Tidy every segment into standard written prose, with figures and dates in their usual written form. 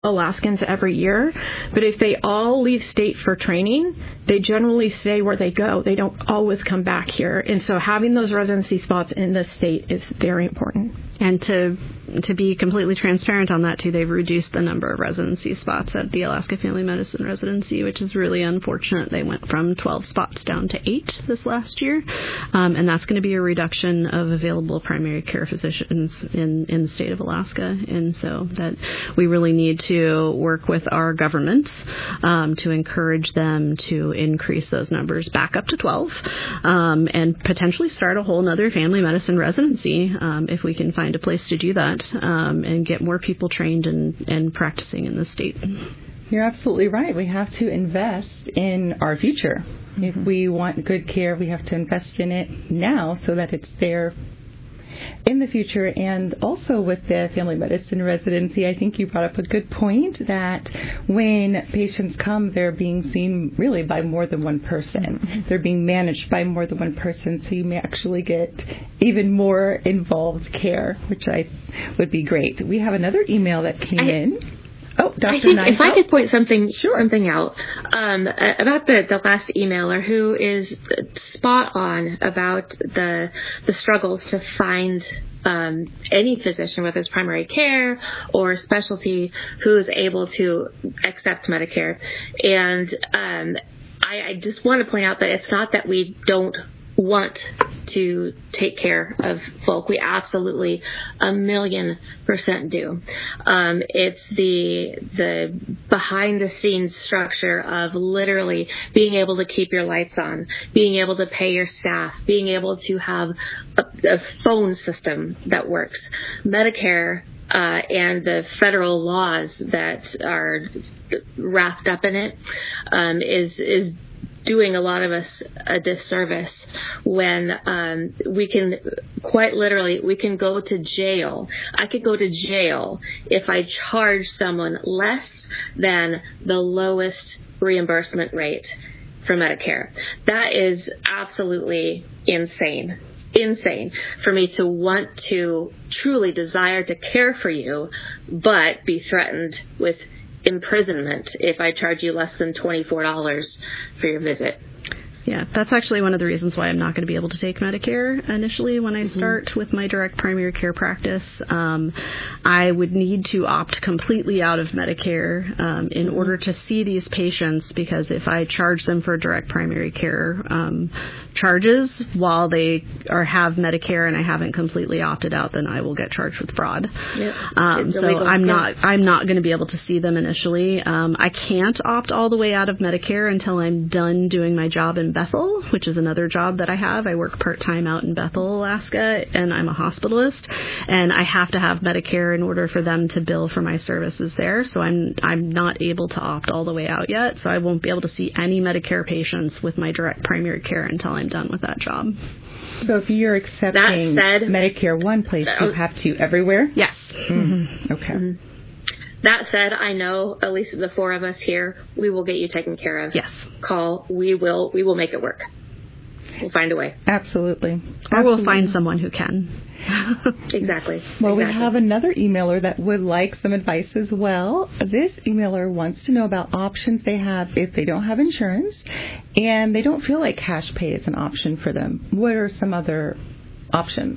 Alaskans every year, but if they all leave state for training, they generally stay where they go. They don't always come back here. And so having those residency spots in the state is very important. And to be completely transparent on that, too, they've reduced the number of residency spots at the Alaska Family Medicine Residency, which is really unfortunate. They went from 12 spots down to 8 this last year, and that's going to be a reduction of available primary care physicians in the state of Alaska. And so that we really need to work with our governments to encourage them to increase those numbers back up to 12 and potentially start a whole other family medicine residency if we can find a place to do that and get more people trained and practicing in the state. You're absolutely right. We have to invest in our future. Mm-hmm. If we want good care, we have to invest in it now so that it's there in the future. And also with the family medicine residency, I think you brought up a good point that when patients come, they're being seen really by more than one person. Mm-hmm. They're being managed by more than one person, so you may actually get even more involved care, which would be great. We have another email that came in. Oh, Dr. I think Neifeld? if I could point something out about the last emailer, who is spot on about the struggles to find any physician, whether it's primary care or specialty, who is able to accept Medicare. And I just want to point out that it's not that we don't want to take care of folk. We absolutely 1,000,000% do. It's the behind the scenes structure of literally being able to keep your lights on, being able to pay your staff, being able to have a phone system that works. Medicare and the federal laws that are wrapped up in it is doing a lot of us a disservice when we can quite literally, we can go to jail. I could go to jail if I charge someone less than the lowest reimbursement rate for Medicare. That is absolutely insane for me to want to truly desire to care for you, but be threatened with imprisonment if I charge you less than $24 for your visit. Yeah, that's actually one of the reasons why I'm not going to be able to take Medicare initially when I start with my direct primary care practice. I would need to opt completely out of Medicare in order to see these patients, because if I charge them for direct primary care charges while they have Medicare and I haven't completely opted out, then I will get charged with fraud. Yep. So I'm not going to be able to see them initially. I can't opt all the way out of Medicare until I'm done doing my job in Bethel, which is another job that I have. I work part-time out in Bethel, Alaska, and I'm a hospitalist, and I have to have Medicare in order for them to bill for my services there. So I'm not able to opt all the way out yet, so I won't be able to see any Medicare patients with my direct primary care until I'm done with that job. So if you're accepting Medicare one place, you have to everywhere? Yes. Mm-hmm. Okay. Mm-hmm. That said, I know at least the four of us here, we will get you taken care of. Yes. Call. We will make it work. We'll find a way. Absolutely. Or we'll find someone who can. Exactly. Well, we have another emailer that would like some advice as well. This emailer wants to know about options they have if they don't have insurance and they don't feel like cash pay is an option for them. What are some other options?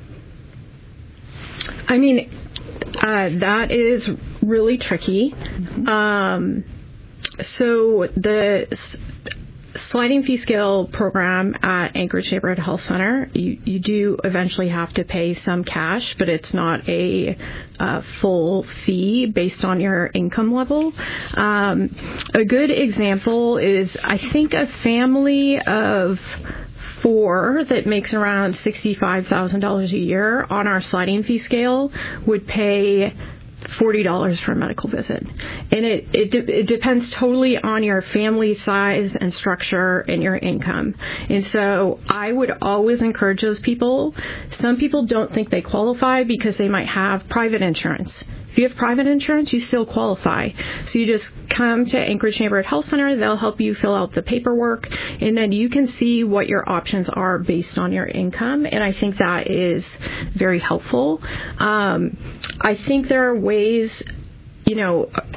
I mean, that is really tricky. Mm-hmm. So the sliding fee scale program at Anchorage Neighborhood Health Center, you do eventually have to pay some cash, but it's not a full fee based on your income level. A good example is, I think, a family of 4 that makes around $65,000 a year on our sliding fee scale would pay $40 for a medical visit. And it depends totally on your family size and structure and your income. And so I would always encourage those people. Some people don't think they qualify because they might have private insurance. If you have private insurance, you still qualify. So you just come to Anchorage Neighborhood Health Center. They'll help you fill out the paperwork, and then you can see what your options are based on your income. And I think that is very helpful. I think there are ways you know,